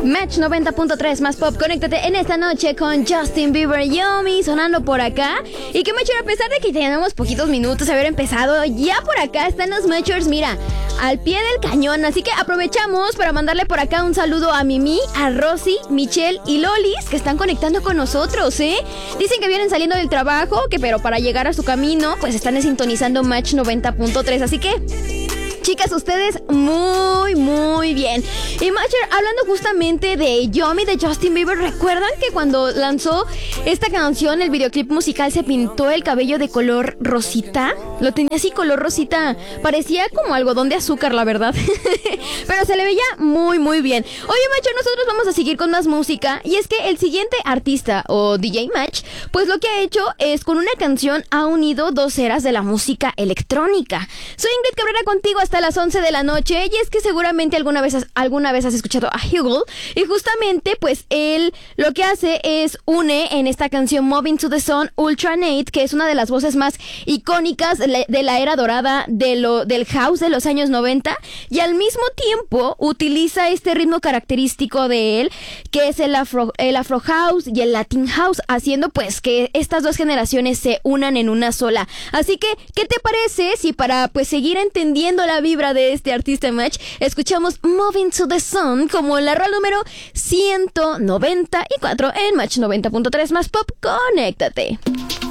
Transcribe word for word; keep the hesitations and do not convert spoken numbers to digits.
Match noventa punto tres más pop, conéctate en esta noche con Justin Bieber y Yomi sonando por acá. Y que Matcher, a pesar de que tenemos poquitos minutos de haber empezado, ya por acá están los Matchers, mira, al pie del cañón. Así que aprovechamos para mandarle por acá un saludo a Mimi, a Rosy, Michelle y Lolis, que están conectando con nosotros, ¿eh? Dicen que vienen saliendo del trabajo, que pero para llegar a su camino, pues están sintonizando Match noventa punto tres. Así que, chicas, ustedes muy, muy bien. Y Matcher, hablando justamente de Yomi, de Justin Bieber, ¿recuerdan que cuando lanzó esta canción, el videoclip musical, se pintó el cabello de color rosita? Lo tenía así, color rosita. Parecía como algodón de azúcar, la verdad. Pero se le veía muy, muy bien. Oye, Matcher, nosotros vamos a seguir con más música. Y es que el siguiente artista, o D J Match, pues lo que ha hecho es, con una canción, ha unido dos eras de la música electrónica. Soy Ingrid Cabrera contigo hasta las once de la noche, y es que seguramente alguna vez has, alguna vez has escuchado a Hugel, y justamente pues él lo que hace es une en esta canción Moving to the Sun Ultra Nate, que es una de las voces más icónicas de la, de la era dorada de lo, del house de los años noventa, y al mismo tiempo utiliza este ritmo característico de él, que es el afro, el afro house y el latin house, haciendo pues que estas dos generaciones se unan en una sola. Así que, ¿qué te parece si para pues seguir entendiendo la vibra de este artista Match, escuchamos Moving to the Sun como la rola número ciento noventa y cuatro en Match noventa punto tres más pop? Conéctate.